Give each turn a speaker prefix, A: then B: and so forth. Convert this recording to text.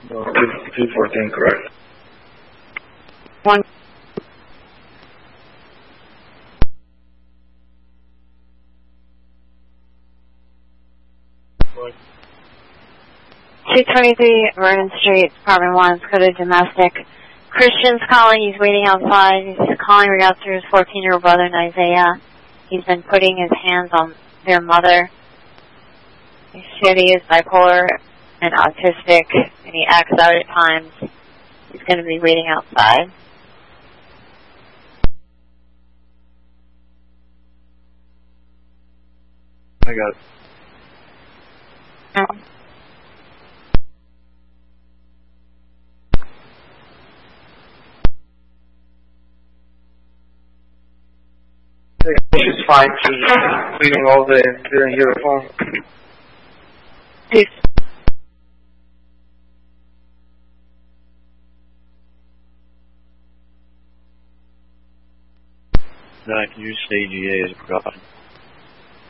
A: No, 214, correct.
B: One.
A: What?
B: 223 Vernon Street, Apartment 1, coded domestic. Christian's calling, he's waiting outside. He's calling regards to his 14-year-old brother in Isaiah. He's been putting his hands on their mother. He said he is bipolar and autistic, and he acts out at times. He's going to be waiting outside.
A: I got it. She's fine. She's cleaning all day. Didn't hear the phone.
B: Peace.
C: Zach, use AGA as a precaution.